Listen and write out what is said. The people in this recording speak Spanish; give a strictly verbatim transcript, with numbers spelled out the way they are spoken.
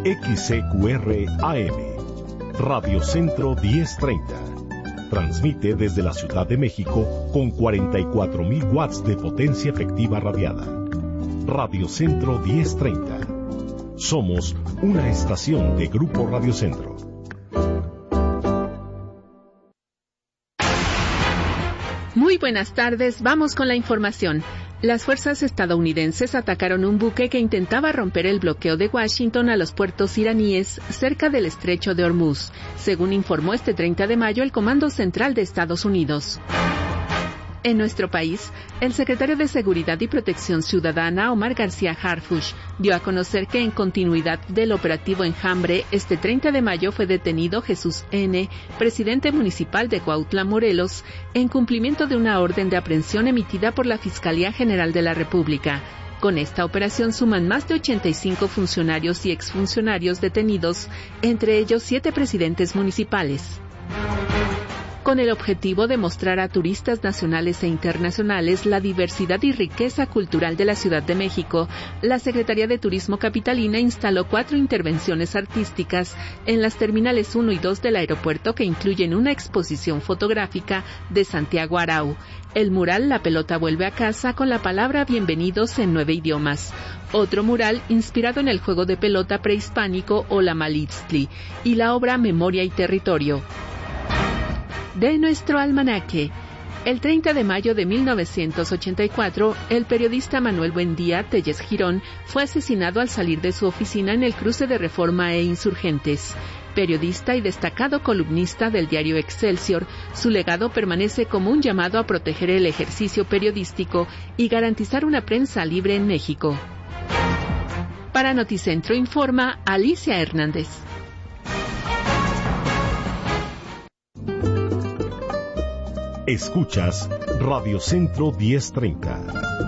X C Q R A M, Radio Centro diez treinta. Transmite desde la Ciudad de México con cuarenta y cuatro mil watts de potencia efectiva radiada. Radio Centro diez treinta. Somos una estación de Grupo Radio Centro. Muy buenas tardes, vamos con la información. Las fuerzas estadounidenses atacaron un buque que intentaba romper el bloqueo de Washington a los puertos iraníes cerca del estrecho de Hormuz, según informó este treinta de mayo el Comando Central de Estados Unidos. En nuestro país, el secretario de Seguridad y Protección Ciudadana, Omar García Harfuch, dio a conocer que en continuidad del operativo Enjambre, este treinta de mayo fue detenido Jesús N., presidente municipal de Cuautla, Morelos, en cumplimiento de una orden de aprehensión emitida por la Fiscalía General de la República. Con esta operación suman más de ochenta y cinco funcionarios y exfuncionarios detenidos, entre ellos siete presidentes municipales. Con el objetivo de mostrar a turistas nacionales e internacionales la diversidad y riqueza cultural de la Ciudad de México, la Secretaría de Turismo Capitalina instaló cuatro intervenciones artísticas en las terminales uno y dos del aeropuerto que incluyen una exposición fotográfica de Santiago Arau, el mural La pelota vuelve a casa con la palabra bienvenidos en nueve idiomas, otro mural inspirado en el juego de pelota prehispánico Olamalitztli y la obra Memoria y Territorio. De nuestro almanaque. El treinta de mayo de mil novecientos ochenta y cuatro, el periodista Manuel Buendía Telles Girón fue asesinado al salir de su oficina en el cruce de Reforma e Insurgentes. Periodista y destacado columnista del diario Excelsior, su legado permanece como un llamado a proteger el ejercicio periodístico y garantizar una prensa libre en México. Para Noticentro informa Alicia Hernández. Escuchas Radio Centro diez treinta.